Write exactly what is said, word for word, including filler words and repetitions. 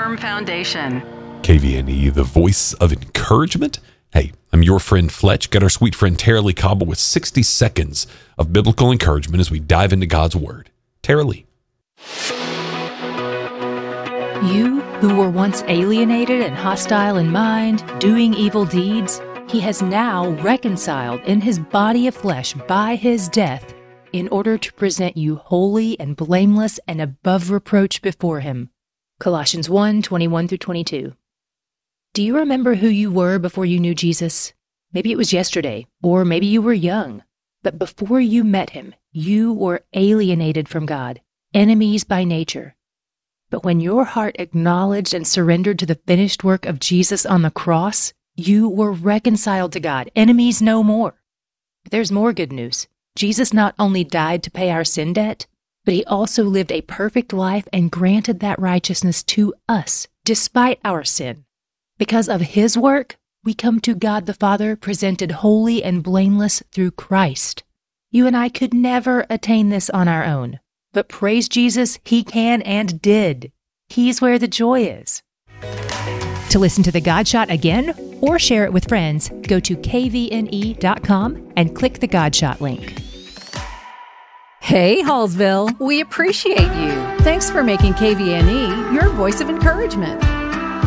firm foundation. K V N E, the voice of encouragement. Hey, I'm your friend Fletch. Got our sweet friend Tara Lee Cobble with sixty seconds of biblical encouragement as we dive into God's Word. Tara Lee. You who were once alienated and hostile in mind, doing evil deeds, he has now reconciled in his body of flesh by his death in order to present you holy and blameless and above reproach before him. Colossians one, twenty-one through twenty-two. Do you remember who you were before you knew Jesus? Maybe it was yesterday, or maybe you were young. But before you met him, you were alienated from God, enemies by nature. But when your heart acknowledged and surrendered to the finished work of Jesus on the cross, you were reconciled to God, enemies no more. But there's more good news. Jesus not only died to pay our sin debt, but he also lived a perfect life and granted that righteousness to us, despite our sin. Because of his work, we come to God the Father presented holy and blameless through Christ. You and I could never attain this on our own, but praise Jesus, he can and did. He's where the joy is. To listen to the God Shot again or share it with friends, go to k v n e dot com and click the God Shot link. Hey, Hallsville, we appreciate you. Thanks for making K V N E your voice of encouragement.